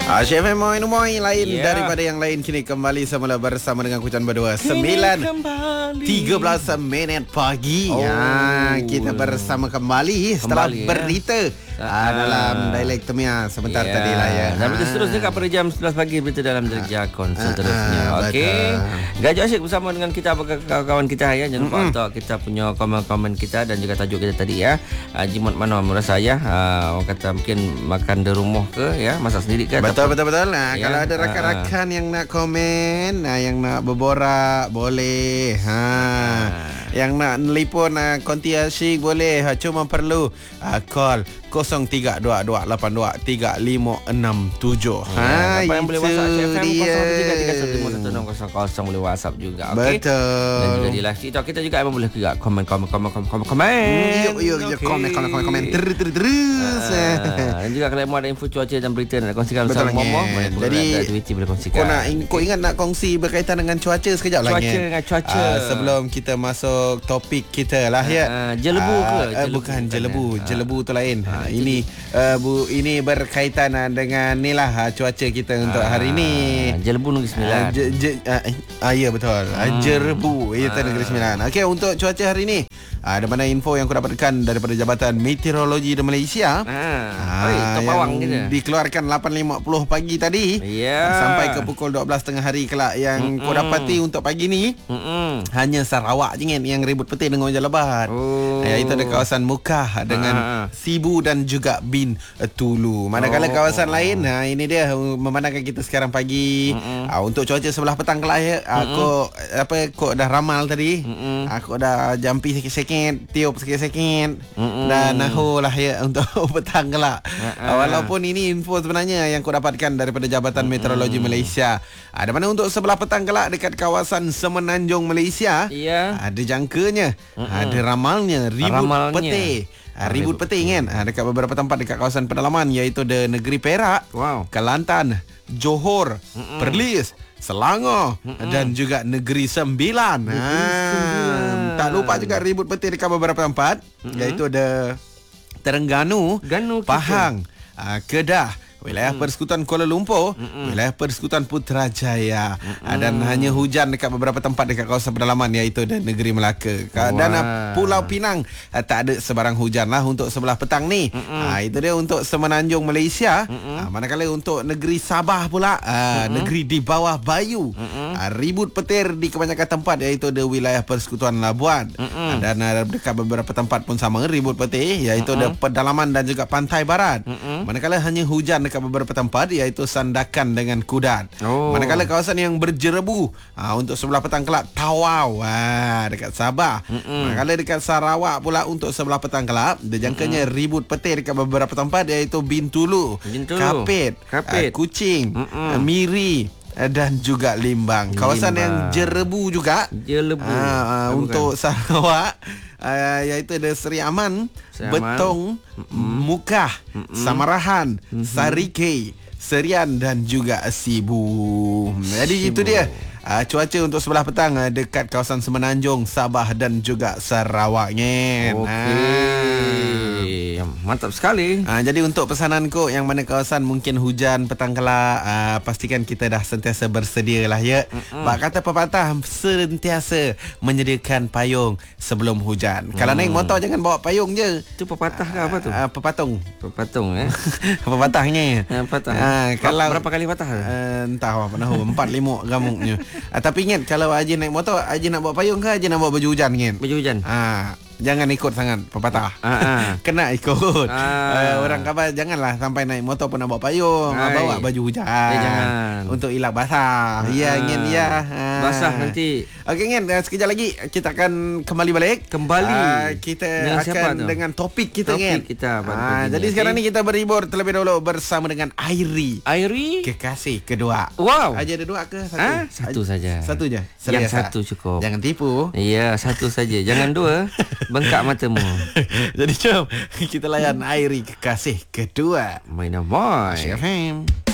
Chef Moin lain daripada yang lain. Kini kembali semula bersama dengan Kucan Berdua 9:13 pagi. Kita bersama kembali setelah berita dalam dialek Temia sebentar tadi lah ya. Dan berita seterusnya pada jam 11 pagi berita dalam Jakon seterusnya. Okey. Gajah asyik bersama dengan kita kawan-kawan kita ya. Jangan lupa untuk kita punya komen-komen kita dan juga tajuk kita tadi ya. Jimat mana menurut saya orang kata mungkin makan di rumah ke ya, masak sendiri ke. Betul. Nah, kalau ada rakan-rakan yang nak komen, yang nak berborak boleh. Yang nak nelefon konti asyik boleh. Cuma perlu call 0322823567. Apa yang boleh WhatsApp FM 0333151600 boleh WhatsApp juga. Okey. Betul. Dan juga di live TikTok kita juga memang boleh juga komen. Yuk, komen terus. Dan juga kalau mau ada info cuaca dan berita nak kongsikan bersama Momo, jadi aktiviti boleh kongsikan. Kau ingat nak kongsi berkaitan dengan cuaca sekejap lagi. Cuaca. Sebelum kita masuk topik kita lah ya. Jelebu ke? Bukan jelebu. Jelebu tu lain. Ini berkaitan dengan ni lah cuaca kita untuk hari ni. Jelebu Negeri Sembilan. Ya betul. Jerebu itu Negeri Sembilan. Okey, untuk cuaca hari ni ada mana info yang aku dapatkan daripada Jabatan Meteorologi di Malaysia. Pawang kita dikeluarkan 8.50 pagi tadi sampai ke pukul 12 tengah hari kelak. Yang kau dapati untuk pagi ni hanya Sarawak je yang ribut peti dengan hujan lebat. Itu ada kawasan Mukah dengan Sibu dan juga Bintulu. Manakala kawasan lain, ini dia memandangkan kita sekarang pagi. Untuk cuaca sebelah petang kelak ya. Kau dah ramal tadi. Aku dah jampi sikit-sikit, tiup sikit-sikit. Dan nahu lah ya untuk petang kelak. Walaupun ini info sebenarnya yang kau dapatkan daripada Jabatan Meteorologi Malaysia. Ada mana untuk sebelah petang kelak dekat kawasan Semenanjung Malaysia. Ada jangkanya, ada ramalnya, ribut peti. Ribut peti kan dekat beberapa tempat dekat kawasan pedalaman, iaitu di negeri Perak, Kelantan, Johor, Perlis, Selangor dan juga Negeri Sembilan. Tak lupa juga ribut peti dekat beberapa tempat, iaitu di Terengganu, Pahang, Kedah, wilayah Persekutuan Kuala Lumpur, wilayah Persekutuan Putrajaya. Dan hanya hujan dekat beberapa tempat dekat kawasan pedalaman, iaitu di negeri Melaka. Dan Pulau Pinang tak ada sebarang hujan lah untuk sebelah petang ni. Itu dia untuk Semenanjung Malaysia. Manakala untuk negeri Sabah pula, negeri di bawah Bayu, ribut petir di kebanyakan tempat, iaitu di wilayah Persekutuan Labuan. Dan dekat beberapa tempat pun sama ribut petir, iaitu di pedalaman dan juga pantai barat. Manakala hanya hujan dekat beberapa tempat, iaitu Sandakan dengan Kudat. Manakala kawasan yang berjerebu untuk sebelah petang kelak, Tawau dekat Sabah. Manakala dekat Sarawak pula untuk sebelah petang kelak, dijangkanya ribut petir dekat beberapa tempat, iaitu Bintulu, Kapit, Kuching, Miri dan juga Limbang. Kawasan yang jerebu juga untuk Sarawak, iaitu ada Seri Aman, Betong, Mukah, Samarahan, Sarike, Serian dan juga Sibu. Jadi itu dia cuaca untuk sebelah petang dekat kawasan Semenanjung, Sabah dan juga Sarawak. Mantap sekali. Jadi untuk pesananku yang mana kawasan mungkin hujan petang kelak, pastikan kita dah sentiasa bersedia lah ya. Kata pepatah, sentiasa menyediakan payung sebelum hujan. Kalau naik motor jangan bawa payung je. Itu pepatah ke apa tu? Pepatung Pepatahnya. Kalau berapa kali patah? Entah apa nah 4-5 gamuknya. Tapi ingat, kalau Haji naik motor, Haji nak bawa payung ke Haji nak bawa baju hujan kan? Baju hujan. Jangan ikut sangat pepatah. Kena ikut. Orang kata janganlah sampai naik motor pun nak bawa payung, bawa baju hujan. Jangan. Untuk elak basah. Basah nanti. Okey Ngin, sekejap lagi kita akan kembali balik. Kita dengan akan dengan topik kita Ngin. Jadi sekarang ni kita berhibur terlebih dahulu bersama dengan Airi, kekasih kedua. Aja ada dua ke satu? Satu saja. Satu je. Yang satu cukup. Jangan tipu. Ya, satu saja. Jangan dua. Bengkak matamu. Jadi jom kita layan Airi, kekasih kedua. Main Moy FM.